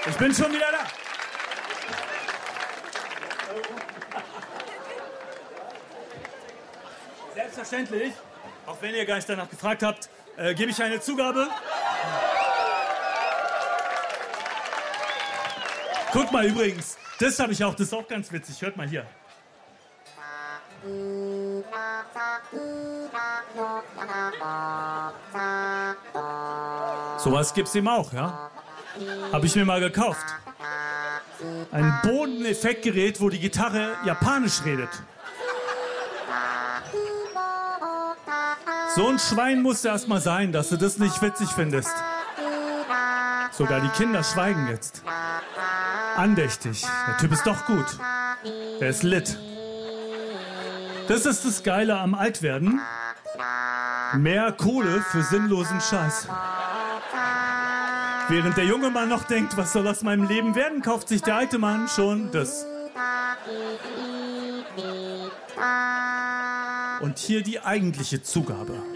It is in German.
Ich bin schon wieder da. Selbstverständlich, auch wenn ihr gar nicht danach gefragt habt, gebe ich eine Zugabe. Guck mal übrigens, das habe ich auch, das ist auch ganz witzig. Hört mal hier. Sowas gibt's ihm auch, ja? Habe ich mir mal gekauft. Ein Bodeneffektgerät, wo die Gitarre japanisch redet. So ein Schwein musst du erst mal sein, dass du das nicht witzig findest. Sogar die Kinder schweigen jetzt. Andächtig. Der Typ ist doch gut. Der ist lit. Das ist das Geile am Altwerden. Mehr Kohle für sinnlosen Scheiß. Während der junge Mann noch denkt, was soll aus meinem Leben werden, kauft sich der alte Mann schon das. Und hier die eigentliche Zugabe.